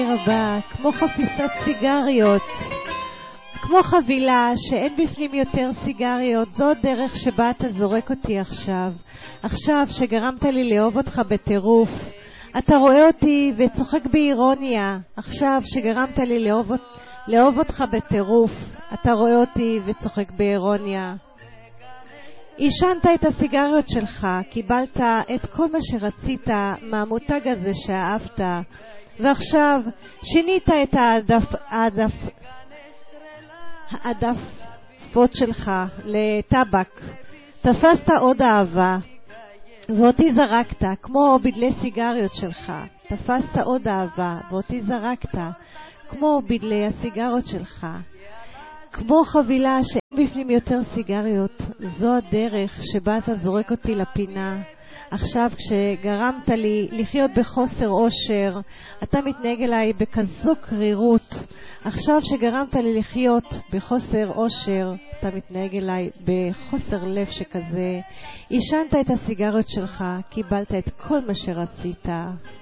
רבה, כמו חפיסת סיגריות, כמו חבילה שאין בפנים יותר סיגריות. זו דרך שבה אתה זורק אותי עכשיו. עכשיו שגרמת לי לאהוב אותך בטירוף, אתה רואה אותי וצוחק באירוניה. עכשיו שגרמת לי לאהוב אותך בטירוף, אתה רואה אותי וצוחק באירוניה. עישנת את הסיגריות שלך, קיבלת את כל מה שרצית מהמותג הזה שאהבת, ועכשיו שינית את העדפות שלך לטבק. תפסת עוד אהבה ואותי זרקת, כמו בדלי סיגריות שלך. תפסת עוד אהבה ואותי זרקת, כמו בדלי הסיגריות שלך. כמו חבילה שאין בפנים יותר סיגריות. זו הדרך שבה אתה זורק אותי לפינה. עכשיו כשגרמת לי לחיות בחוסר אושר, אתה מתנהג אליי בכזו קרירות. עכשיו שגרמת לי לחיות בחוסר אושר, אתה מתנהג אליי בחוסר לב שכזה. עישנת את הסיגריות שלך, קיבלת את כל מה שרצית.